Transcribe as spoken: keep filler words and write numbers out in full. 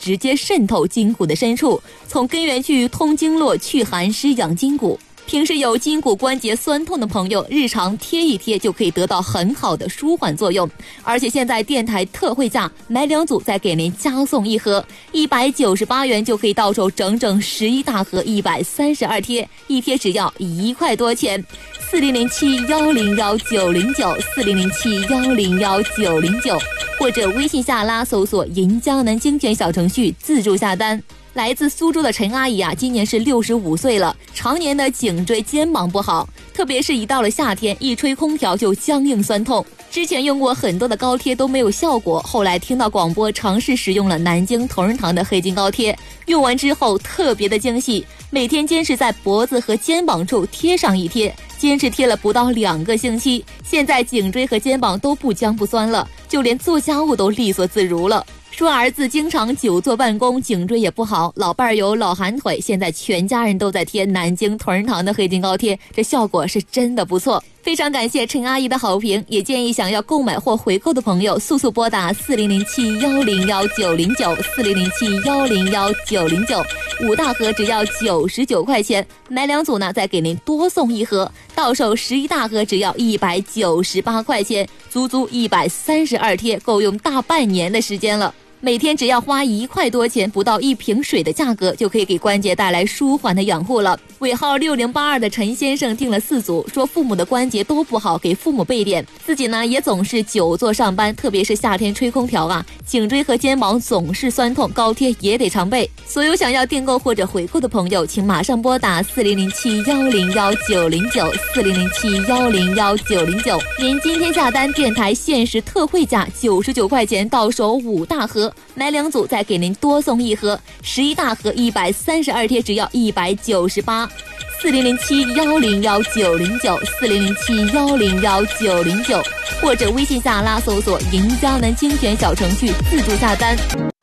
直接渗透筋骨的深处，从根源去通经络、去寒湿、养筋骨。平时有筋骨关节酸痛的朋友，日常贴一贴就可以得到很好的舒缓作用。而且现在电台特惠价，买两组再给您加送一盒，一百九十八元就可以到手整整十一大盒一百三十二贴，一贴只要一块多钱。四零零七幺零幺九零九四零零七幺零幺九零九，或者微信下拉搜索银江南精选小程序自助下单。来自苏州的陈阿姨啊，今年是六十五岁了，常年的颈椎肩膀不好，特别是一到了夏天，一吹空调就僵硬酸痛。之前用过很多的膏贴都没有效果，后来听到广播尝试使用了南京同仁堂的黑金膏贴，用完之后特别的精细，每天坚持在脖子和肩膀处贴上一贴，坚持贴了不到两个星期，现在颈椎和肩膀都不僵不酸了，就连做家务都利索自如了。说儿子经常久坐办公，颈椎也不好，老伴儿有老寒腿，现在全家人都在贴南京同仁堂的黑金膏贴，这效果是真的不错。非常感谢陈阿姨的好评，也建议想要购买或回购的朋友速速拨打四零零七幺零幺九零九四零零七幺零幺九零九，五大盒只要九十九块钱，买两组呢再给您多送一盒，到手十一大盒只要一百九十八块钱，足足一百三十二贴，够用大半年的时间了。每天只要花一块多钱，不到一瓶水的价格，就可以给关节带来舒缓的养护了。尾号六零八二的陈先生订了四组，说父母的关节都不好，给父母备点。自己呢也总是久坐上班，特别是夏天吹空调啊，颈椎和肩膀总是酸痛，膏贴也得常备。所有想要订购或者回购的朋友，请马上拨打四零零七幺零幺九零九四零零七幺零幺九零九。您今天下单，电台限时特惠价九十九块钱，到手五大盒。买两组再给您多送一盒，十一大盒一百三十二贴，只要一百九十八。四零零七幺零幺九零九四零零七幺零幺九零九，或者微信下拉搜索银江南精选小程序自助下单。